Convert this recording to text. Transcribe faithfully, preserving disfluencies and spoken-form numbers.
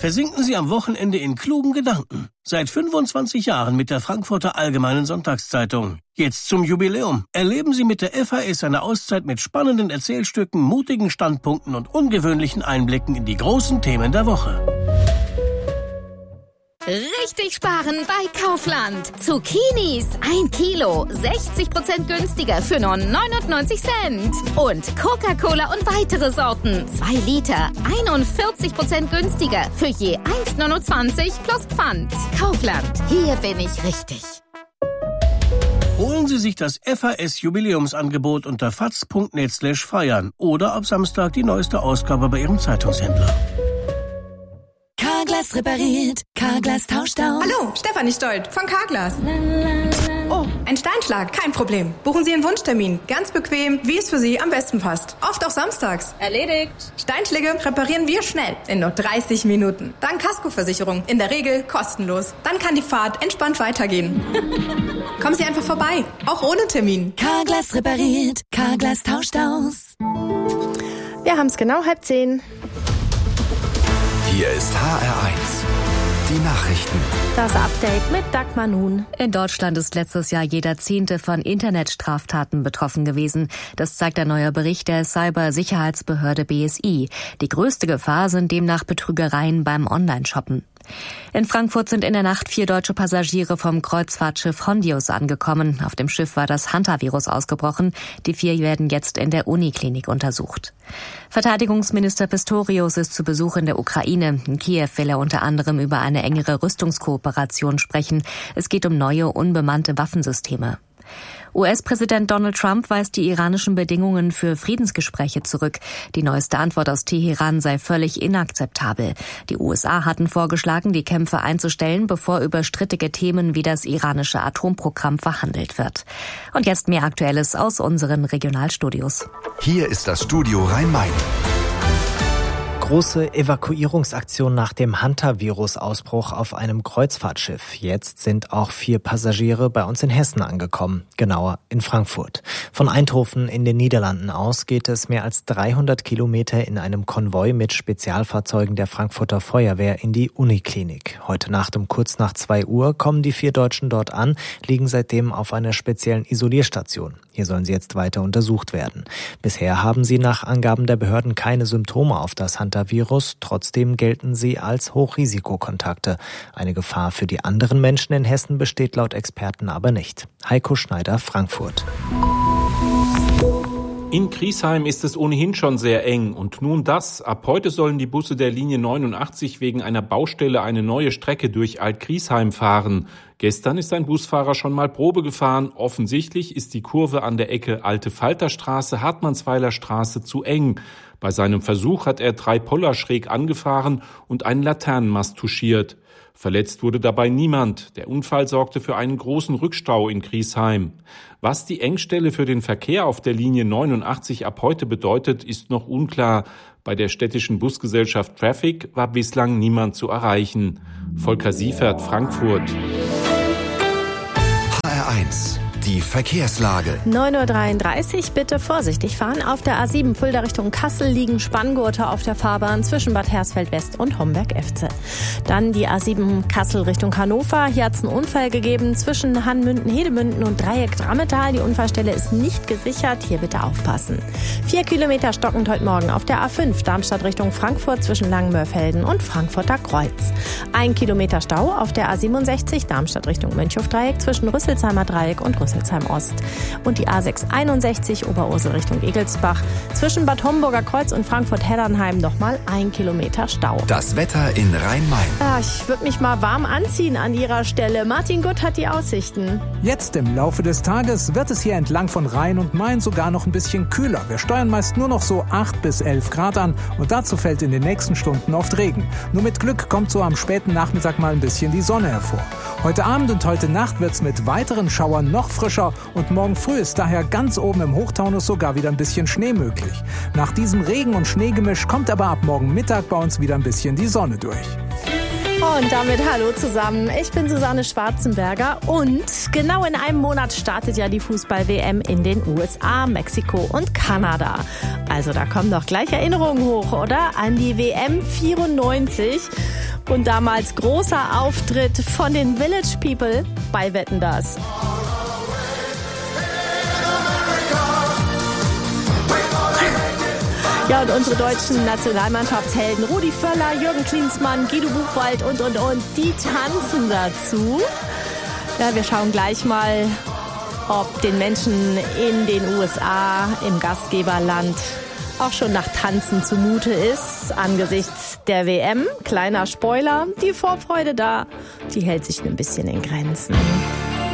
Versinken Sie am Wochenende in klugen Gedanken. Seit fünfundzwanzig Jahren mit der Frankfurter Allgemeinen Sonntagszeitung. Jetzt zum Jubiläum. Erleben Sie mit der F A S eine Auszeit mit spannenden Erzählstücken, mutigen Standpunkten und ungewöhnlichen Einblicken in die großen Themen der Woche. Richtig sparen bei Kaufland. Zucchinis ein Kilo, sechzig Prozent günstiger für nur neunundneunzig Cent. Und Coca-Cola und weitere Sorten, zwei Liter, einundvierzig Prozent günstiger für je eins Komma neunundzwanzig plus Pfand. Kaufland, hier bin ich richtig. Holen Sie sich das F A S-Jubiläumsangebot unter faz punkt net slash feiern oder ab Samstag die neueste Ausgabe bei Ihrem Zeitungshändler. Carglass repariert, Carglass tauscht aus. Hallo, Stefanie Stolt von Carglass. Oh, ein Steinschlag, kein Problem. Buchen Sie einen Wunschtermin. Ganz bequem, wie es für Sie am besten passt. Oft auch samstags. Erledigt. Steinschläge reparieren wir schnell, in nur dreißig Minuten. Dank Kaskoversicherung, in der Regel kostenlos. Dann kann die Fahrt entspannt weitergehen. Kommen Sie einfach vorbei, auch ohne Termin. Carglass repariert, Carglass tauscht aus. Wir haben es genau halb zehn. Hier ist H R eins. Die Nachrichten. Das Update mit Dagmar Nun. In Deutschland ist letztes Jahr jeder Zehnte von Internetstraftaten betroffen gewesen. Das zeigt ein neuer Bericht der Cybersicherheitsbehörde B S I. Die größte Gefahr sind demnach Betrügereien beim Online-Shoppen. In Frankfurt sind in der Nacht vier deutsche Passagiere vom Kreuzfahrtschiff Hondius angekommen. Auf dem Schiff war das Hantavirus ausgebrochen. Die vier werden jetzt in der Uniklinik untersucht. Verteidigungsminister Pistorius ist zu Besuch in der Ukraine. In Kiew will er unter anderem über eine engere Rüstungskooperation sprechen. Es geht um neue, unbemannte Waffensysteme. U S-Präsident Donald Trump weist die iranischen Bedingungen für Friedensgespräche zurück. Die neueste Antwort aus Teheran sei völlig inakzeptabel. Die U S A hatten vorgeschlagen, die Kämpfe einzustellen, bevor über strittige Themen wie das iranische Atomprogramm verhandelt wird. Und jetzt mehr Aktuelles aus unseren Regionalstudios. Hier ist das Studio Rhein-Main. Große Evakuierungsaktion nach dem Hantavirus-Ausbruch auf einem Kreuzfahrtschiff. Jetzt sind auch vier Passagiere bei uns in Hessen angekommen, genauer in Frankfurt. Von Eindhoven in den Niederlanden aus geht es mehr als dreihundert Kilometer in einem Konvoi mit Spezialfahrzeugen der Frankfurter Feuerwehr in die Uniklinik. Heute Nacht um kurz nach zwei Uhr kommen die vier Deutschen dort an, liegen seitdem auf einer speziellen Isolierstation. Hier sollen sie jetzt weiter untersucht werden. Bisher haben sie nach Angaben der Behörden keine Symptome auf das Hantavirus. Trotzdem gelten sie als Hochrisikokontakte. Eine Gefahr für die anderen Menschen in Hessen besteht laut Experten aber nicht. Heiko Schneider, Frankfurt. In Griesheim ist es ohnehin schon sehr eng und nun das. Ab heute sollen die Busse der Linie neunundachtzig wegen einer Baustelle eine neue Strecke durch Alt-Griesheim fahren. Gestern ist ein Busfahrer schon mal Probe gefahren. Offensichtlich ist die Kurve an der Ecke Alte Falterstraße, Hartmannsweiler Straße zu eng. Bei seinem Versuch hat er drei Poller schräg angefahren und einen Laternenmast touchiert. Verletzt wurde dabei niemand. Der Unfall sorgte für einen großen Rückstau in Griesheim. Was die Engstelle für den Verkehr auf der Linie neunundachtzig ab heute bedeutet, ist noch unklar. Bei der städtischen Busgesellschaft Traffic war bislang niemand zu erreichen. Volker Siefert, Frankfurt. H R eins. Die Verkehrslage. neun Uhr dreiunddreißig, bitte vorsichtig fahren. Auf der A sieben Fulda Richtung Kassel liegen Spanngurte auf der Fahrbahn zwischen Bad Hersfeld West und Homberg-Efze. Dann die A sieben Kassel Richtung Hannover. Hier hat es einen Unfall gegeben zwischen Hanmünden-Hedemünden und Dreieck-Drammetal. Die Unfallstelle ist nicht gesichert. Hier bitte aufpassen. Vier Kilometer stockend heute Morgen auf der A fünf Darmstadt Richtung Frankfurt zwischen Langenmörfelden und Frankfurter Kreuz. Ein Kilometer Stau auf der A siebenundsechzig Darmstadt Richtung Mönchhof-Dreieck zwischen Rüsselsheimer Dreieck und Rüsselsheim Ost. Und die A sechshunderteinundsechzig Oberursel Richtung Egelsbach. Zwischen Bad Homburger Kreuz und Frankfurt-Heddernheim nochmal ein Kilometer Stau. Das Wetter in Rhein-Main. Ja, ich würde mich mal warm anziehen an Ihrer Stelle. Martin Gutt hat die Aussichten. Jetzt im Laufe des Tages wird es hier entlang von Rhein und Main sogar noch ein bisschen kühler. Wir steuern meist nur noch so acht bis elf Grad an und dazu fällt in den nächsten Stunden oft Regen. Nur mit Glück kommt so am späten Nachmittag mal ein bisschen die Sonne hervor. Heute Abend und heute Nacht wird es mit weiteren Schauern noch frischer und morgen früh ist daher ganz oben im Hochtaunus sogar wieder ein bisschen Schnee möglich. Nach diesem Regen- und Schneegemisch kommt aber ab morgen Mittag bei uns wieder ein bisschen die Sonne durch. Und damit hallo zusammen. Ich bin Susanne Schwarzenberger und genau in einem Monat startet ja die Fußball-W M in den U S A, Mexiko und Kanada. Also da kommen doch gleich Erinnerungen hoch, oder? An die W M vierundneunzig. Und damals großer Auftritt von den Village People bei Wetten, dass. Ja, und unsere deutschen Nationalmannschaftshelden Rudi Völler, Jürgen Klinsmann, Guido Buchwald und, und, und, die tanzen dazu. Ja, wir schauen gleich mal, ob den Menschen in den U S A, im Gastgeberland, auch schon nach Tanzen zumute ist angesichts der W M. Kleiner Spoiler, die Vorfreude da, die hält sich ein bisschen in Grenzen.